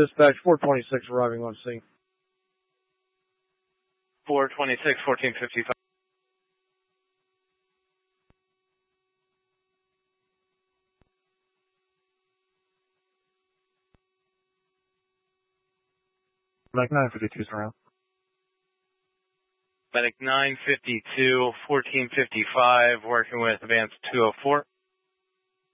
Dispatch 426 arriving on scene. 426, 1455. Medic 952 around. Medic 952, 1455, working with advance 204.